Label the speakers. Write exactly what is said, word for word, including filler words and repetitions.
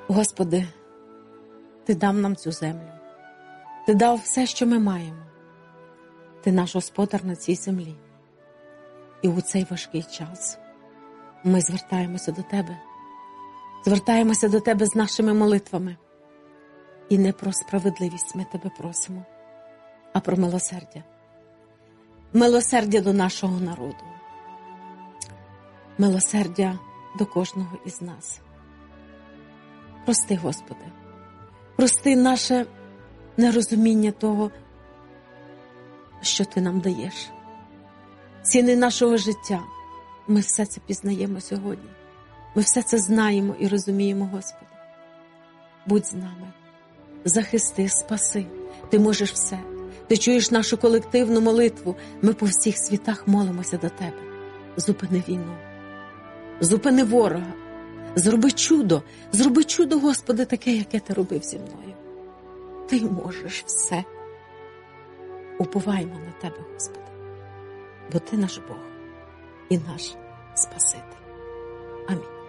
Speaker 1: Господи, Ти дав нам цю землю. Ти дав все, що ми маємо. Ти наш Господар на цій землі. І у цей важкий час ми звертаємося до Тебе. Звертаємося до Тебе з нашими молитвами. І не про справедливість ми Тебе просимо, а про милосердя. Милосердя до нашого народу. Милосердя до кожного із нас. Прости, Господи. Прости наше нерозуміння того, що Ти нам даєш. Ціни нашого життя. Ми все це пізнаємо сьогодні. Ми все це знаємо і розуміємо, Господи. Будь з нами. Захисти, спаси. Ти можеш все. Ти чуєш нашу колективну молитву. Ми по всіх світах молимося до Тебе. Зупини війну. Зупини ворога. Зроби чудо. Зроби чудо, Господи, таке, яке Ти робив зі мною. Ти можеш все. Уповаймо на Тебе, Господи. Бо Ти наш Бог і наш Спаситель. Амінь.